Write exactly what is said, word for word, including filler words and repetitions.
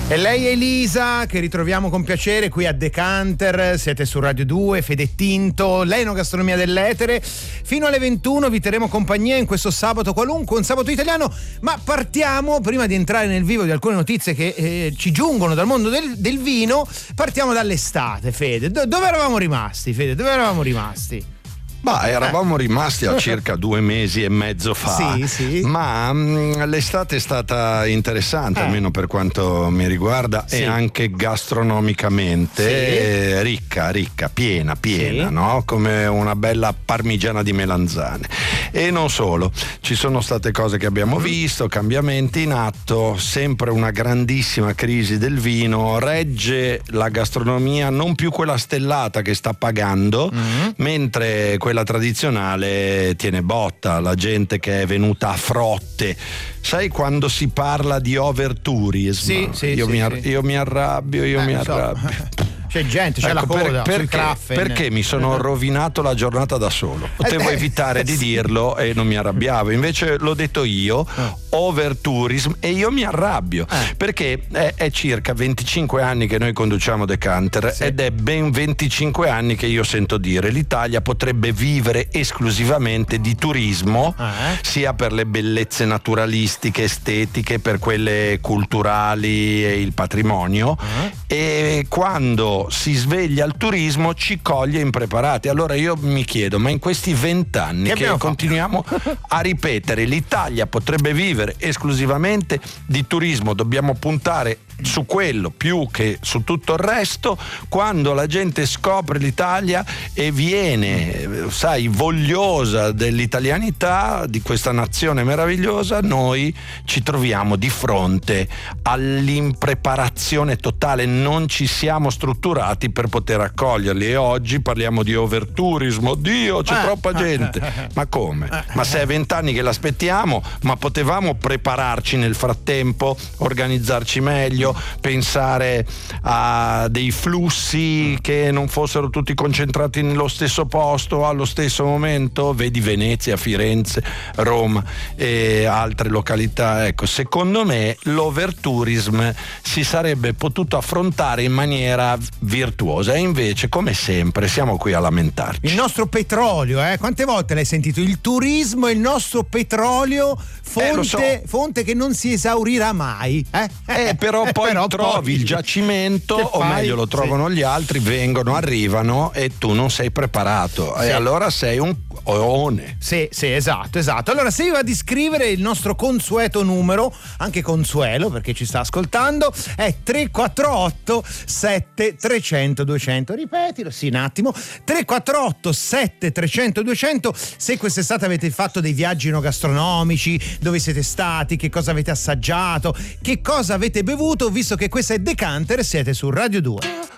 E lei è Elisa, che ritroviamo con piacere qui a Decanter, siete su Radio due, Fede Tinto, l'enogastronomia dell'etere. Fino alle ventuno vi terremo compagnia in questo sabato qualunque, un sabato italiano, ma partiamo, prima di entrare nel vivo di alcune notizie che eh, ci giungono dal mondo del, del vino, partiamo dall'estate, Fede. Do- dove eravamo rimasti, Fede? Dove eravamo rimasti? Ma eravamo rimasti a circa due mesi e mezzo fa, sì, sì. ma mh, l'estate è stata interessante, eh. almeno per quanto mi riguarda, sì. e anche gastronomicamente sì. eh, ricca, ricca, piena, piena, sì. no? Come una bella parmigiana di melanzane. E non solo, ci sono state cose che abbiamo visto, cambiamenti in atto, sempre una grandissima crisi del vino, regge la gastronomia, non più quella stellata che sta pagando, mm-hmm. mentre quella tradizionale tiene botta, la gente che è venuta a frotte. Sai quando si parla di overtourism? Sì, sì, io, sì, mi ar- sì. io mi arrabbio, io eh, mi so. arrabbio. C'è gente, c'è ecco, la coda per, sui perché, Kraffen. perché mi sono rovinato la giornata da solo. Potevo eh, evitare eh, di sì. dirlo e non mi arrabbiavo, invece l'ho detto io, oh. overtourism, e io mi arrabbio eh. perché è, è circa venticinque anni che noi conduciamo Decanter, sì. ed è ben venticinque anni che io sento dire l'Italia potrebbe vivere esclusivamente di turismo, eh. sia per le bellezze naturalistiche, estetiche, per quelle culturali e il patrimonio, eh. e quando si sveglia il turismo ci coglie impreparati. Allora io mi chiedo, ma in questi vent'anni che, che continuiamo a ripetere l'Italia potrebbe vivere esclusivamente di turismo, dobbiamo puntare su quello più che su tutto il resto, quando la gente scopre l'Italia e viene, sai, vogliosa dell'italianità, di questa nazione meravigliosa, noi ci troviamo di fronte all'impreparazione totale, non ci siamo strutturati per poter accoglierli, e oggi parliamo di overtourismo. Oddio, c'è troppa gente. Ma come? Ma se è vent'anni che l'aspettiamo, ma potevamo prepararci nel frattempo, organizzarci meglio, pensare a dei flussi che non fossero tutti concentrati nello stesso posto allo stesso momento. Vedi Venezia, Firenze, Roma e altre località. Ecco, secondo me l'overtourism si sarebbe potuto affrontare in maniera virtuosa, e invece, come sempre, siamo qui a lamentarci. Il nostro petrolio, eh? Quante volte l'hai sentito? Il turismo è il nostro petrolio, fonte, eh, so. fonte che non si esaurirà mai. Eh, eh però poi però trovi poi, il giacimento, o meglio lo trovano sì. gli altri, vengono, arrivano e tu non sei preparato, sì. e allora sei un oone. Sì, sì, esatto, esatto. Allora, se va di scrivere il nostro consueto numero, anche Consuelo perché ci sta ascoltando, è tre quattro otto sette trecento duecento. Ripetilo, sì, un attimo. tre quattro otto sette trecento duecento. Se quest'estate avete fatto dei viaggi enogastronomici, dove siete stati, che cosa avete assaggiato, che cosa avete bevuto, visto che questa è Decanter, siete su Radio due.